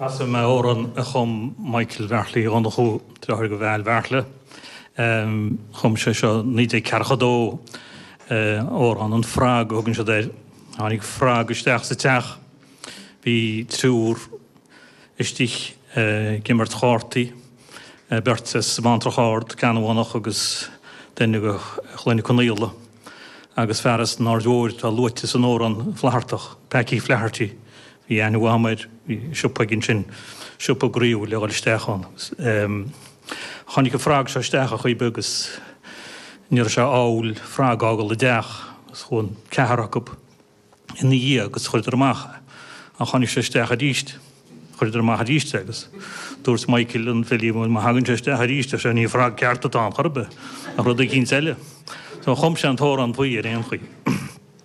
As me óran a chum Michael Vertley an chu trethir go bhil Vertle. Chum sé seo ní é cerchadó óran an frag ógann se déir. Hánig frag isteach sa teach. Bhí trúr istich gimmert chártaí. Bert is mantra chárd ganhánach agus déine go chluinne coníla. Agus feras an ardúir tá luite san óran flahartach, pecí flehartí. Bhí anú amid, bhí siúpa gin sin, siúpa gríú le gáil isteachán. Chánig go frag se isteach chuí bugus, níor se áil frag ágal le deach, gus chun ceharachab in dhí agus chuidir amach. A chánig se isteach a díist, chuidir amach a díist agus. Dúirt Michael an Philím ma hagann se isteach a díist, a se ní frag ceartta tá an chorbe, a rud a gin selle. So chum se an tór an bhuiir éon chuí.